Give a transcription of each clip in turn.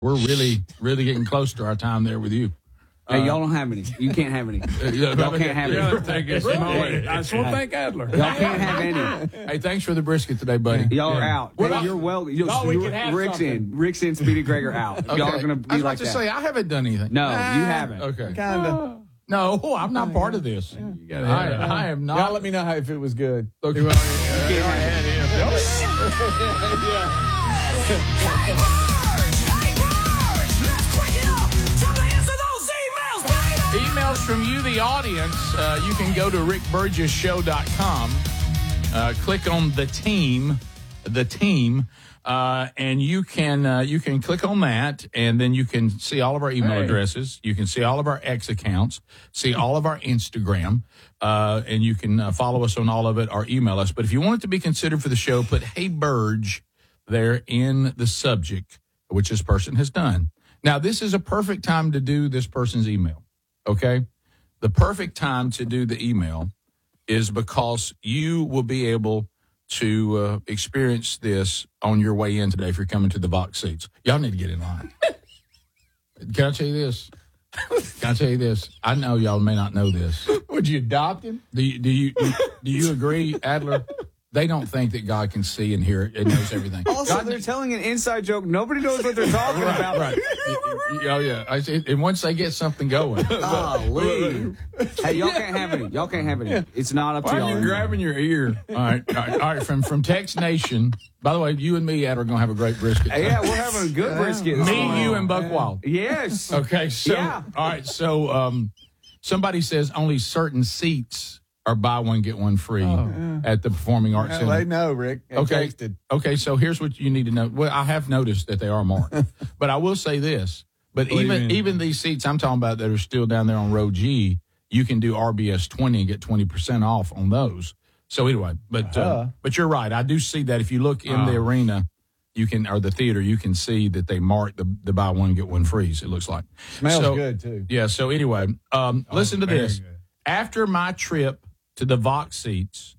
We're really, really getting close to our time there with you. Hey, y'all don't have any. You can't have any. Y'all can't have any. I just want to thank Adler. Y'all can't have any. Hey, thanks for the brisket today, buddy. Y'all are out. Well, you're welcome. we can have Rick's something. in. Rick's in. Speedy Greg are out. Okay. Y'all are going to be I was like about to that. say, I haven't done anything. No, you haven't. Okay. Kind of. No, I'm not part of this. I am not. Y'all let me know if it was good. Okay. Emails from you, the audience. You can go to rickburgesshow.com, click on the team, and you can click on that, and then you can see all of our email addresses. You can see all of our X accounts, see all of our Instagram, and you can follow us on all of it or email us. But if you want it to be considered for the show, put "Hey Burge" there in the subject, which this person has done. Now, this is a perfect time to do this person's email. Okay? The perfect time to do the email is because you will be able to experience this on your way in today if you're coming to the Vox seats. Y'all need to get in line. Can I tell you this? I know y'all may not know this. Would you adopt him? Do you agree, Adler? They don't think that God can see and hear and knows everything. Also, God, they're telling an inside joke. Nobody knows what they're talking about. Right. Oh, yeah. And once they get something going. Golly. Hey, y'all can't have any. Y'all can't have any. It's not up to Why y'all. are you grabbing your ear? All right. From Tex Nation. By the way, you and me, Ed, are going to have a great brisket. Hey, yeah, we're having a good brisket. Me, you, and Buck Wild. Yes. Okay. So, Yeah. all right. So, somebody says only certain seats are buy one, get one free at the Performing Arts Center. They know, Rick. They texted. Okay, so here's what you need to know. Well, I have noticed that they are marked. But I will say this. But even these seats I'm talking about that are still down there on row G, you can do RBS 20 and get 20% off on those. So anyway, but you're right. I do see that if you look in the arena, you can, or the theater, you can see that they mark the buy one, get one frees, it looks like. Smells good, too. Yeah, so anyway, listen to this. Good. After my trip to the Vox seats,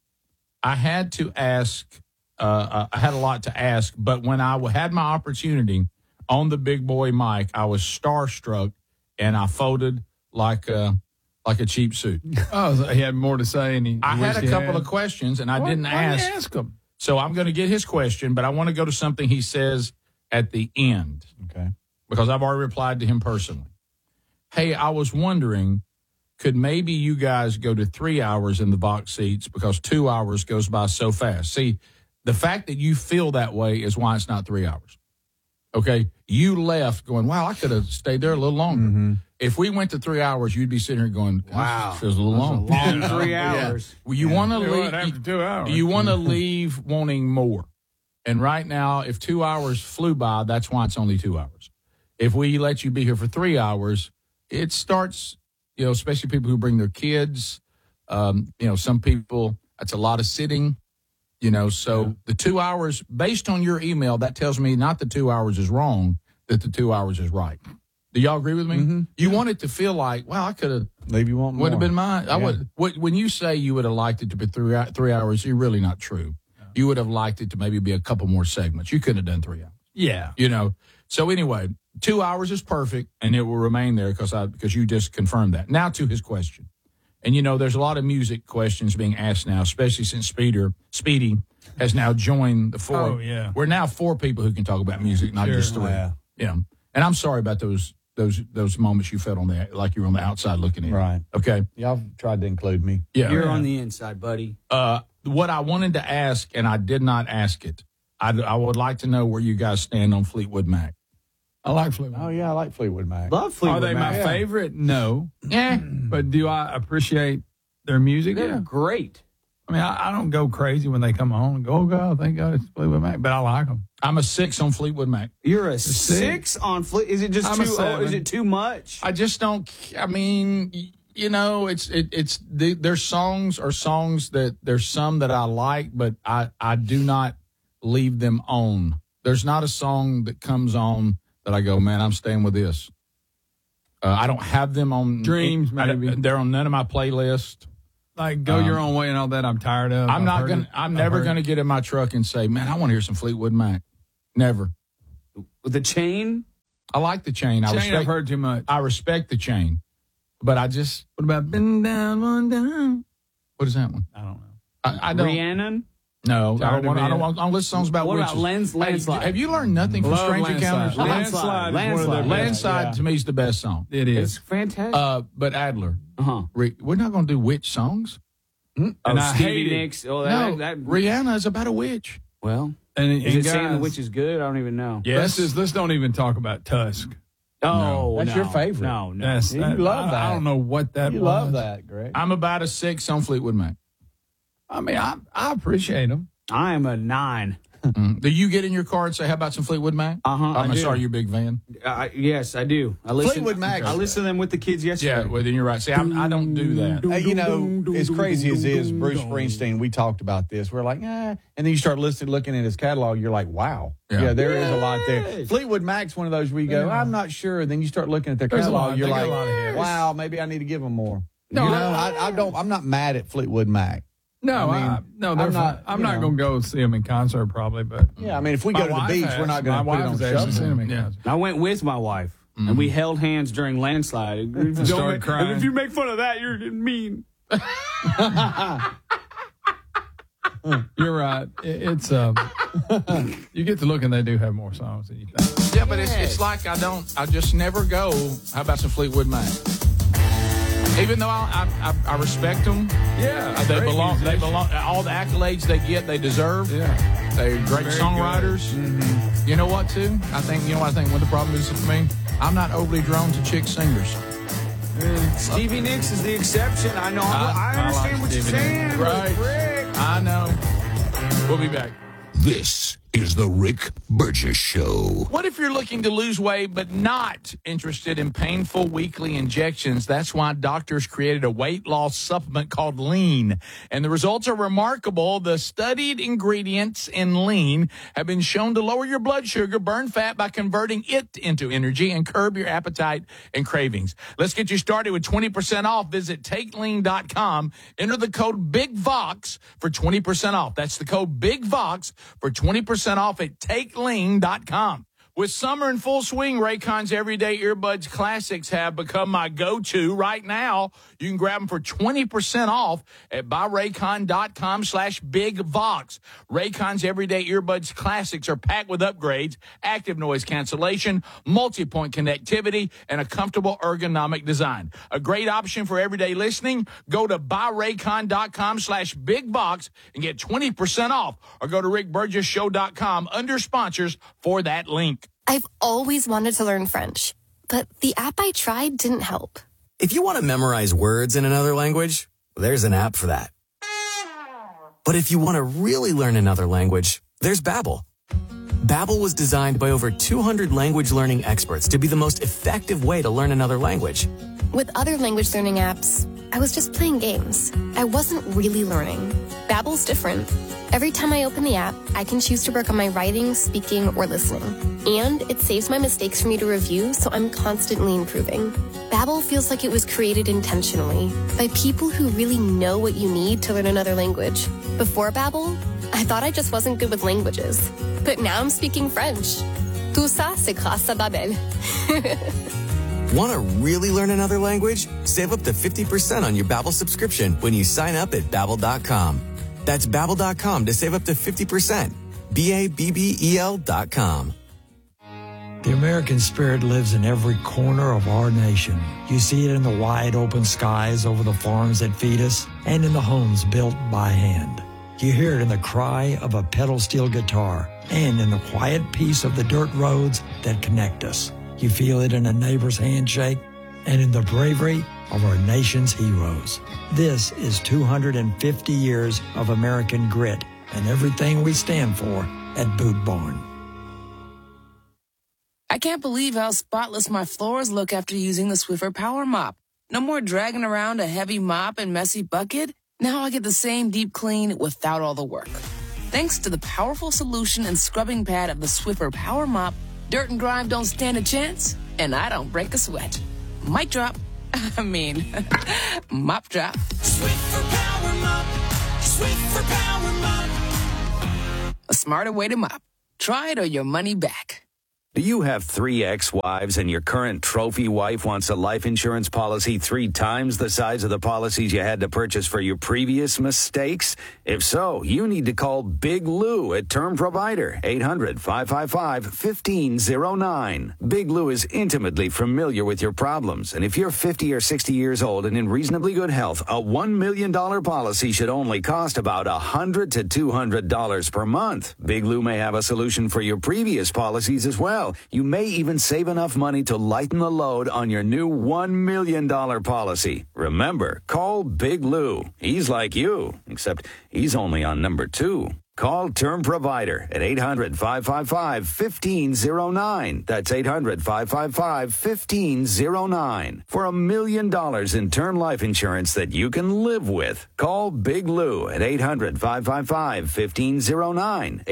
I had to ask, I had a lot to ask, but when I had my opportunity on the big boy mic, I was starstruck and I folded like a cheap suit. Oh, so he had more to say. And I had a couple of questions and I didn't ask. Ask him. So I'm going to get his question, but I want to go to something he says at the end. Okay. Because I've already replied to him personally. Hey, I was wondering, could maybe you guys go to 3 hours in the Vox seats because 2 hours goes by so fast? See, the fact that you feel that way is why it's not 3 hours. Okay? You left going, wow, I could have stayed there a little longer. Mm-hmm. If we went to 3 hours, you'd be sitting here going, wow, this feels a little long. Long 3 hours. Well, you want to leave. After 2 hours. You want to leave wanting more. And right now, if 2 hours flew by, that's why it's only 2 hours. If we let you be here for 3 hours, it starts, especially people who bring their kids. Some people, that's a lot of sitting, So the 2 hours, based on your email, that tells me not the 2 hours is wrong, that the 2 hours is right. Do y'all agree with me? Mm-hmm. You want it to feel like, wow, I could have. Maybe you want more. Would have been mine. I would. When you say you would have liked it to be 3 hours, you're really not true. No. You would have liked it to maybe be a couple more segments. You couldn't have done 3 hours. Yeah. So anyway, 2 hours is perfect, and it will remain there because you just confirmed that. Now to his question. And, there's a lot of music questions being asked now, especially since Speedy has now joined the four. Oh, yeah. We're now 4 people who can talk about music, not just 3. Yeah. And I'm sorry about those moments you felt on that, like you were on the outside looking in. Right. Okay. Y'all tried to include me. Yeah. You're on the inside, buddy. What I wanted to ask, and I did not ask it, I would like to know where you guys stand on Fleetwood Mac. I like Fleetwood. Oh, yeah, I like Fleetwood Mac. Love Fleetwood Are they Mac. my favorite? No. Yeah. But do I appreciate their music? They're Yeah. great. I mean, I don't go crazy when they come on and go, oh, God, thank God it's Fleetwood Mac. But I like them. I'm a 6 on Fleetwood Mac. You're a 6 on Fleet. Is it just I'm a too? 7. Is it too much? I just don't. I mean, their songs are songs that there's some that I like, but I do not leave them on. There's not a song that comes on that I go, man, I'm staying with this. I don't have them on Dreams, maybe. They're on none of my playlist. Like Go Your Own Way and all that I'm tired of. I'm never gonna get in my truck and say, man, I want to hear some Fleetwood Mac. Never. The Chain. I like the chain. I've heard too much. I respect the chain, but I just. What about been down, one down? What is that one? I don't know. I don't. Rhiannon? No, I don't want to listen songs about What witches. about Landslide? Have you learned nothing from Love Strange Landslide. Encounters? Landslide to me is the best song. It is. It's fantastic. But Adler, Uh-huh. we're not going to do witch songs. And I Stevie hate it. Nicks. Oh, No, that Rihanna is about a witch. well, And is it saying the guys, witch is good? I don't even know. Yes. Let's don't even talk about Tusk. Oh, That's no. your favorite. No. That's You love that. I don't know what that You was. love that, Greg. I'm about a 6 on Fleetwood Mac. I mean, I appreciate them. I am a 9. Do you get in your car and say, how about some Fleetwood Mac? Uh-huh, I'm I do. sorry, you're a big fan. Yes, I do. I listen. Fleetwood Mac. I listened to them with the kids yesterday. Yeah, well, then you're right. See, I don't do that. You know, as crazy as is, Bruce Springsteen, we talked about this. We're like, and then you start looking at his catalog, you're like, wow. Yeah. There is a lot there. Fleetwood Mac's one of those where you go, I'm not sure. And then you start looking at their There's a catalog, lot. you're They got like, a lot of hits. wow, maybe I need to give them more. No, You know, I'm not mad at Fleetwood Mac. No, I mean, no, they're I'm fine. not, I'm you not know. going to go see them in concert probably, but Yeah, I mean, if we my go to the wife beach, has. we're not going to My put it wife on has actually seen them shuffle. in concert. I went with my wife, and we held hands during Landslide. Started crying. If you make fun of that, you're mean. You're right. It's you get to look and they do have more songs than you think. Yeah, but it's like I just never go, how about some Fleetwood Mac? Even though I respect them. Yeah, They belong, all the accolades they get, they deserve. Yeah, They're great Very songwriters. Mm-hmm. You know what, too? I think what the problem is for me? I'm not overly drawn to chick singers. Stevie Nicks is the exception. I know. I understand what you're Stevie saying. Nicks. Right. Rick. I know. We'll be back. This is the Rick Burgess Show. What if you're looking to lose weight but not interested in painful weekly injections? That's why doctors created a weight loss supplement called Lean. And the results are remarkable. The studied ingredients in Lean have been shown to lower your blood sugar, burn fat by converting it into energy, and curb your appetite and cravings. Let's get you started with 20% off. Visit TakeLean.com. Enter the code BIGVOX for 20% off. That's the code BIGVOX for 20% off at TakeLean.com. With summer in full swing, Raycon's Everyday Earbuds Classics have become my go-to. Right now, you can grab them for 20% off at buyraycon.com/bigvox. Raycon's Everyday Earbuds Classics are packed with upgrades, active noise cancellation, multi-point connectivity, and a comfortable ergonomic design. A great option for everyday listening. Go to buyraycon.com/bigvox and get 20% off, or go to rickburgessshow.com under sponsors for that link. I've always wanted to learn French, but the app I tried didn't help. If you want to memorize words in another language, there's an app for that. But if you want to really learn another language, there's Babbel. Babbel was designed by over 200 language learning experts to be the most effective way to learn another language. With other language learning apps, I was just playing games. I wasn't really learning. Babbel's different. Every time I open the app, I can choose to work on my writing, speaking, or listening. And it saves my mistakes for me to review, so I'm constantly improving. Babbel feels like it was created intentionally by people who really know what you need to learn another language. Before Babbel, I thought I just wasn't good with languages. But now I'm speaking French. Tout ça, c'est grâce à Babbel. Want to really learn another language? Save up to 50% on your Babbel subscription when you sign up at Babbel.com. That's Babbel.com to save up to 50%. Babbel.com. The American spirit lives in every corner of our nation. You see it in the wide open skies over the farms that feed us and in the homes built by hand. You hear it in the cry of a pedal steel guitar and in the quiet peace of the dirt roads that connect us. You feel it in a neighbor's handshake and in the bravery of our nation's heroes. This is 250 years of American grit and everything we stand for at Boot Barn. I can't believe how spotless my floors look after using the Swiffer Power Mop. No more dragging around a heavy mop and messy bucket. Now I get the same deep clean without all the work. Thanks to the powerful solution and scrubbing pad of the Swiffer Power Mop, dirt and grime don't stand a chance, and I don't break a sweat. Mic drop. Mop drop. Swiffer Power Mop. Swiffer Power Mop. A smarter way to mop. Try it or your money back. Do you have 3 ex-wives and your current trophy wife wants a life insurance policy 3 times the size of the policies you had to purchase for your previous mistakes? If so, you need to call Big Lou at Term Provider, 800-555-1509. Big Lou is intimately familiar with your problems, and if you're 50 or 60 years old and in reasonably good health, a $1 million policy should only cost about $100 to $200 per month. Big Lou may have a solution for your previous policies as well. You may even save enough money to lighten the load on your new $1 million policy. Remember, call Big Lou. He's like you, except he's only on number 2. Call Term Provider at 800-555-1509. That's 800-555-1509. For $1 million in term life insurance that you can live with. Call Big Lou at 800-555-1509.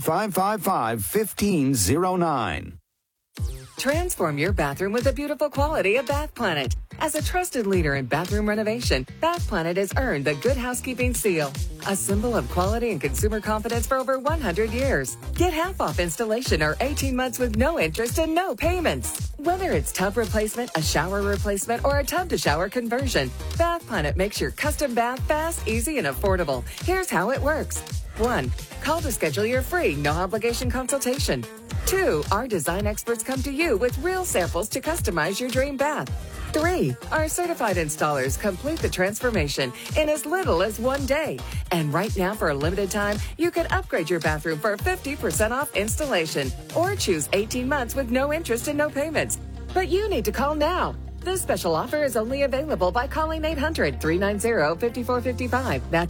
800-555-1509. Transform your bathroom with the beautiful quality of Bath Planet. As a trusted leader in bathroom renovation, Bath Planet has earned the Good Housekeeping seal, a symbol of quality and consumer confidence for over 100 years. Get half off installation or 18 months with no interest and no payments. Whether it's tub replacement, a shower replacement, or a tub-to-shower conversion, Bath Planet makes your custom bath fast, easy, and affordable. Here's how it works. 1. Call to schedule your free, no-obligation consultation. 2. Our design experts come to you with real samples to customize your dream bath. 3. Our certified installers complete the transformation in as little as 1 day. And right now, for a limited time, you can upgrade your bathroom for 50% off installation or choose 18 months with no interest and no payments. But you need to call now. This special offer is only available by calling 800-390-5455. That's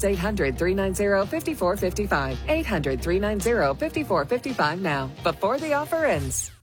800-390-5455. 800-390-5455 now, before the offer ends.